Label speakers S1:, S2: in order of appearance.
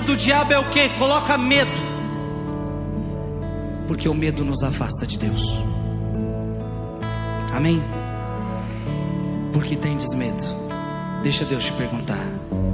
S1: campanha do diabo é o quê? Coloca medo, porque o medo nos afasta de Deus. Amém? Por que tendes medo? Deixa Deus te perguntar.